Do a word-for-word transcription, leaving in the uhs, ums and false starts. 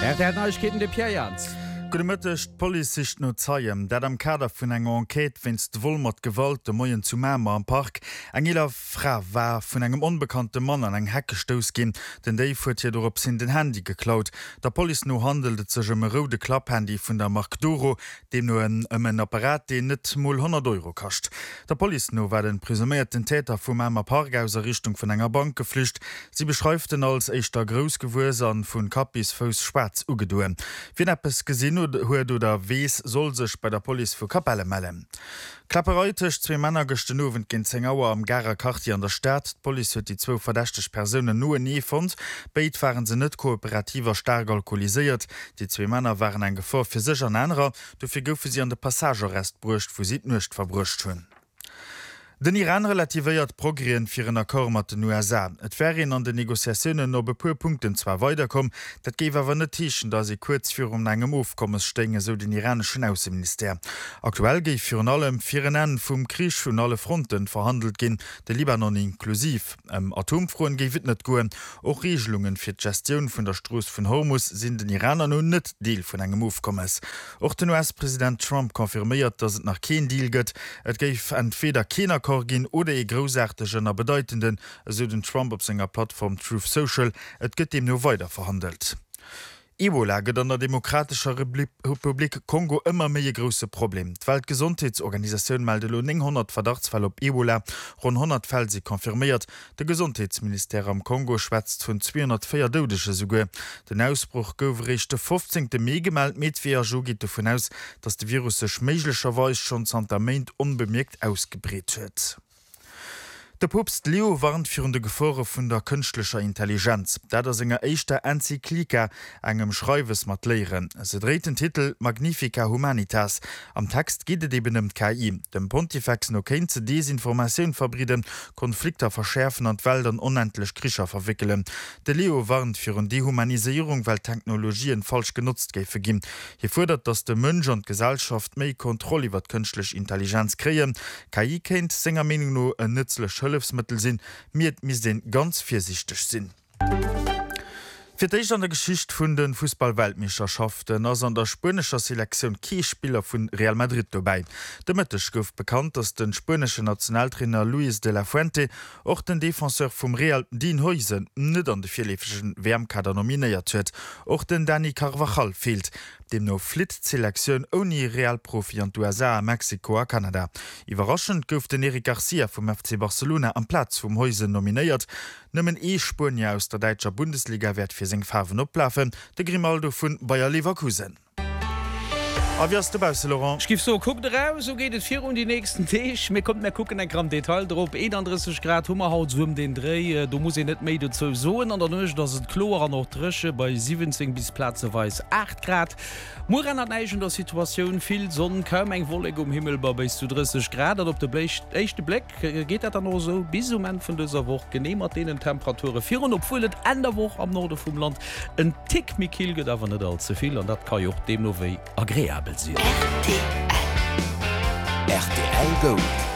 Er hat Neuigkeiten de Pierre Jans. Gutmëttecht Polisicht no zeiem, dat am Kader vun enger Enquete winst Wolmert Gewalt de Moien zu Mämer am Park eng iler Fra war vun engem unbekannte Mann an eng Heckestoos ginn, den déi fuert hier dorop sinn den Handy geklaut. Der Poli no handelte sech um rode Klapphandy vun der Mark Doro, dem no en ëm en Apparat de net moll hundert Euro kascht. Der Poli no war den presumierten Täter vum Mämer Park aus der Richtung vun enger Bank geflücht. Sie beschreiften als eichter Grosgewursern vun Kapis Fos Schwarz ugeduen. Wie neppes gesinn huet du der Wees soll sech bei der Poli vu Kapelle mellen. Klappereutech zwei Männer gechten nowen gin Zengauer am Garer Kartier an der Stadt. Poli huet die zwo verdächteg Personen nue nie fand. Beit waren se net kooperativer stark alkoholisiert. Die zwei Männer waren en Gefahr fir sech an enrer, dofir goufe sie an de Passagerrest brucht, wo sie nucht verbrucht hunn. Den Iran relativiert Progrien fir en Akkor mat den U S A. Et wären an de Negoziationen no be puer Punkten zwar weiterkom, dat geef awer net Tichen, da sie kurz fir um engem Aufkommes stenge so den iranischen Außenminister. Aktuell geif fir allem fir en vum Krieg vun alle Fronten verhandelt gin, de Libanon inklusiv. Em Atomfroen geet net goen, och Regelungen fir d'Gestion vun der Stroos vun Hormus sind den Iraner nun net Deel vun engem Aufkommes. Och den U S-Präsident Trump konfirmiert, dass et nach kein Deal gëtt, et geif entweder keiner gin oder e großartigen a bedeutenden, so den Trump op senger Plattform Truth Social, et gëtt dem no weiter verhandelt. Ebola gëtt an der Demokratischer Republik Kongo ëmmer méi e grosse Problem. Die Weltgesundheitsorganisationun melde lo neunhundert Verdachtsfall op Ebola, rund hundert Fäll sie konfirmiert. De Gesundheitsminister am Kongo schwätzt vun zweihundertvier Dodesche suge. Den Ausbruch gouf richchte fünfzehnte Mai gemeldt, mit wie Jo geht davon aus, dass de Virus sech méiglecherweis schon Santa Main unbemerkt ausgebreet huet. Der Papst Leo warnt für de Gefore vun der künstlicher Intelligenz. Da der senger eischter Enzyklika engem Schreiwes mat leeren. Se dreht den Titel Magnifica Humanitas. Am Text geht es eben um K I. Dem Pontifex no kein ze Desinformation verbriden, Konflikte verschärfen und Wäldern unendlich Krischer verwickeln. De Leo warnt für een Dehumanisierung, weil Technologien falsch genutzt gefe gin. Hier fordert, dass de Mënsch und Gesellschaft méi Kontrolle iwwer künstlich Intelligenz kreen. K I kennt senger Meinung no een nützlich Hilfsmittel sinn, mir mis den ganz vorsichtig sinn. Für dich an der Geschichte vun den Fußball-Weltmeisterschaften ass an der spanischer Selektion Kiespieler vun Real Madrid dabei. De Mëttech gouf bekannt, dass den spanische Nationaltrainer Luis de la Fuente och den Defenseur vum Real Dean Huijsen net an de vierlefischen W M-Kader nominiert huet. Och den Dani Carvajal fehlt. Dem no Flit-Selektion oni Realprofi an U S A, Mexiko a Kanada. Überraschend gouf den Eric Garcia vom F C Barcelona am Platz vum Huijsen nominiert. Nëmmen e Spurnier aus der Deutscher Bundesliga werd fir seng Farben oplaffen, de Grimaldo vun Bayer Leverkusen. Ah, wie hast du bei, Laurent? Ich gebe so, guck raus, so geht es vier um die nächsten Tisch. Wir kommen, wir gucken ein Gramm Detail drauf. einunddreißig Grad, Hummerhaut, so um den Dreh. Du musst nicht mehr dazu so. Und dann ist das Chlor noch drische bei siebzehn bis platzweise acht Grad. Morgen hat in der Situation viel Sonne, kaum ein Wolke um Himmel bei bis zu dreißig Grad. Und auf den ersten Blick geht das dann auch so bis zum Ende von dieser Woche. Genehmigt den Temperaturen vier. Und obwohl es Ende der Woche am Norden vom Land ein Tick mit Kiel geht, aber nicht allzu viel. Und das kann ja auch dem noch agréabel sein. R T L R T L Gold.